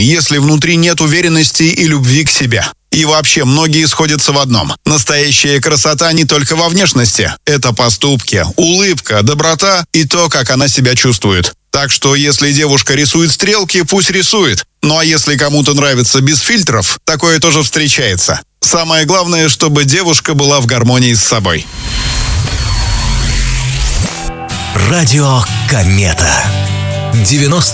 если внутри нет уверенности и любви к себе. И вообще, многие сходятся в одном. Настоящая красота не только во внешности. Это поступки, улыбка, доброта и то, как она себя чувствует. Так что, если девушка рисует стрелки, пусть рисует. Ну а если кому-то нравится без фильтров, такое тоже встречается. Самое главное, чтобы девушка была в гармонии с собой. Радио Комета. 90